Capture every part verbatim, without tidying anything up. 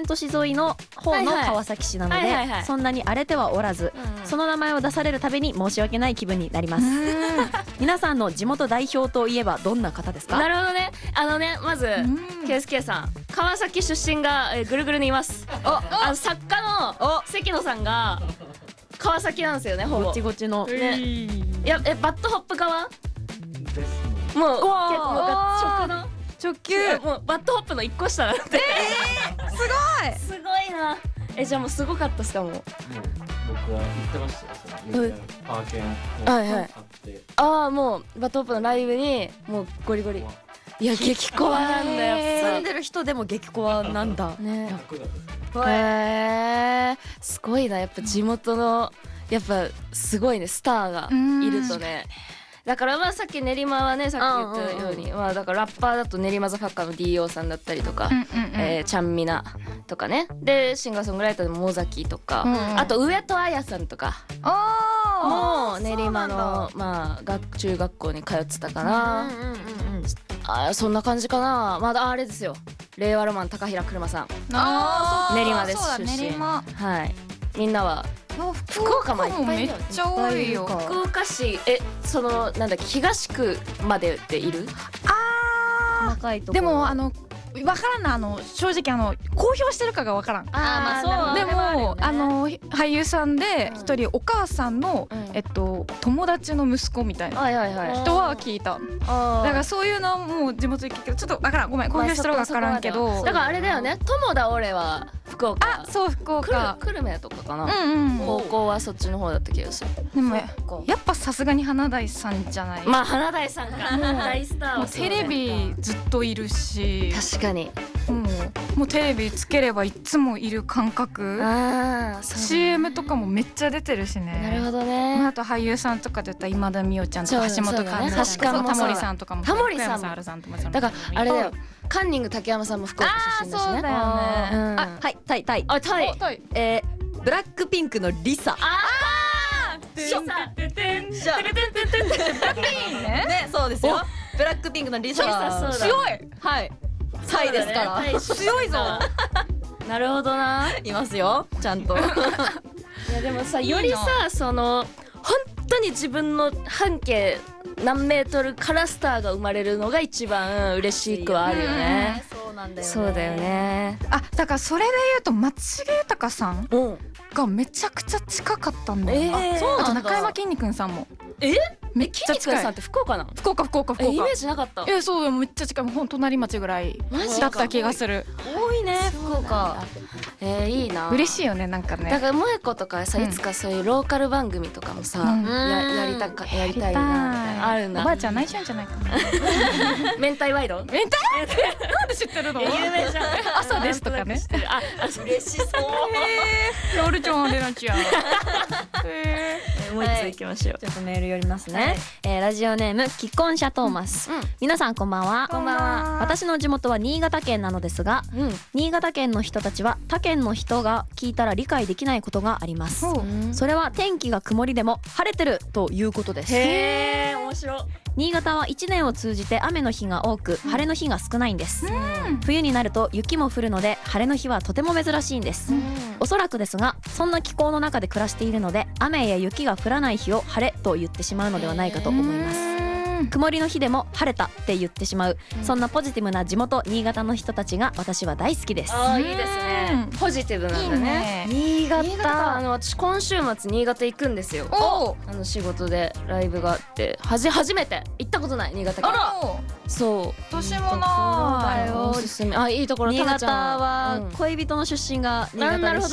本市沿いの方の川崎市なのでそんなに荒れてはおらず、その名前を出されるたびに申し訳ない気分になります。皆さんの地元代表といえばどんな方ですか？ なるほどね。あのね、まず ケーエスケー さん、川崎出身がぐるぐるにいます。あの作家の関野さんが川崎なんですよね、ほぼごちごちのね。いや、え、バッドホップ側もう結構直の直球、 もうバッドホップの一個下なんで。 えー、すごいすごいな。え、じゃあもうすごかったっすか？もう僕は言ってましたよ、パーケンを買って。 ああ、もうバッドホップのライブにもうゴリゴリ。いや、激コアなんだよ。 住んでる人でも激コアなんだね。 へえ、すごいな。やっぱ地元のやっぱすごいね、スターがいるとね。だからまあさっき練馬はね、さっき言ったように、まあだからラッパーだと練馬ザファッカーの ディーオー さんだったりとか、えーちゃんみなとかね。でシンガーソングライターでも尾崎とか、あと上戸彩さんとかもう練馬のまあ学中学校に通ってたかな。あ、そんな感じかな。まだあれですよ、令和ロマン高平車さん、練馬です出身。はい。みんなは福岡もいっぱいめっちゃ多いよ。 福岡市、え、そのなんだっけ、東区まででいる？ ああ、でもあのわからんな、あの正直あの公表してるかがわからん。 ああ、まあそう。 でもあの俳優さんで一人お母さんのえっと友達の息子みたいな人は聞いた。だからそういうのはもう地元で聞くけど、ちょっとわからん、ごめん、公表してるかわからんけど。 だからあれだよね、友田俺は福岡。 あ、そう福岡。 久留米とかかな。 うんうん。 高校はそっちの方だった気がする。 でもやっぱさすがに華大さんじゃない。 まあ華大さんが大スター。 もうテレビずっといるし。 確かに。 もうもうテレビつければいつもいる感覚。 ああ、 シーエム とかもめっちゃ出てるしね。 なるほどね。 あと俳優さんとかで言ったら今田美桜ちゃんとか橋本環奈さんとかタモリさんとかも。 タモリさんも。だからあれだよ、カンニング竹山さんも福岡出身だしね。 そうだよね。 あ、はい、タイタイ。 あ、タイ。 えー、ブラックピンクのリサ。 ああ、リサ。ててんててんててんててんね、そうですよ。ブラックピンクのリサ。 強い。 はい。タイですから。 強いぞ。 なるほどな。 いますよ、ちゃんと。いやでもさ、よりさ、その本当に自分の半径何メートルからスターが生まれるのが一番嬉しくはあるよね。 そうなんだよね。 そうだよね。 あ、だからそれで言うと松重豊さんがめちゃくちゃ近かったんだよ。 ええ、 あと中山きんに君さんも。 え？ めっちゃ近い。 さんって福岡なの？ 福岡福岡福岡。 イメージなかった。 え、そう、めっちゃ近い。もう隣町ぐらいだった気がする。 多いね、福岡。 えー、いいな。 嬉しいよね、なんかね。 だから萌子とかさ、いつかそういうローカル番組とかもさ、ややりたかやりたいなみたいなあるな。 おばあちゃん内緒なんじゃないかな。 明太ワイド？ 明太？なんで知ってるの？ 有名じゃん。 朝ですとかね。 あ、嬉しそう。 へえ。ロルちゃんレナちゃん。 もう一つ行きましょう。ちょっとメール寄りますね。えー、ラジオネーム既婚者トーマス。皆さんこんばんは。 こんばんは。 私の地元は新潟県なのですが、新潟県の人たちは他県の人が聞いたら理解できないことがあります。それは天気が曇りでも晴れてるということです。 へー、面白い。 新潟はいちねんを通じて雨の日が多く晴れの日が少ないんです。冬になると雪も降るので晴れの日はとても珍しいんです。おそらくですが、そんな気候の中で暮らしているので雨や雪が降らない日を晴れと言ってしまうのではないかと思います。曇りの日でも晴れたって言ってしまう、そんなポジティブな地元新潟の人たちが私は大好きです。 ああ、いいですね。ポジティブなんだね。 新潟、 あの私今週末新潟行くんですよ。あの仕事でライブがあって、はじ初めて行ったことない新潟県。あら、そう。 私もなーい。おすすめ。あ、いいところ。 新潟は恋人の出身が新潟でして、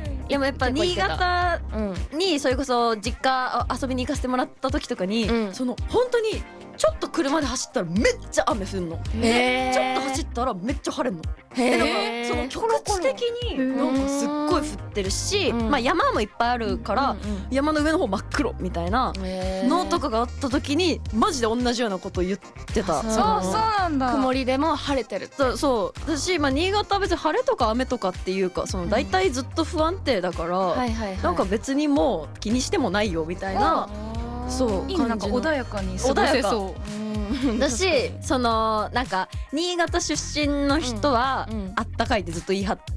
でもやっぱ新潟にそれこそ実家遊びに行かせてもらった時とかに、その本当にちょっと車で走ったらめっちゃ雨降んの。ちょっと走ったらめっちゃ晴れんの。だからその局地的になんかすっごい降ってるし、まあ山もいっぱいあるから山の上の方真っ黒みたいなのとかがあった時にマジで同じようなこと言ってた。 そうそうなんだ。 曇りでも晴れてる。 そうそう私、まあ、新潟は別に晴れとか雨とかっていうか、その大体ずっと不安定だから、なんか別にもう気にしてもないよみたいな。そう、 いい、なんか穏やかに過ごせそう。 だし、そのなんか新潟出身の人はあったかいってずっと言い張っ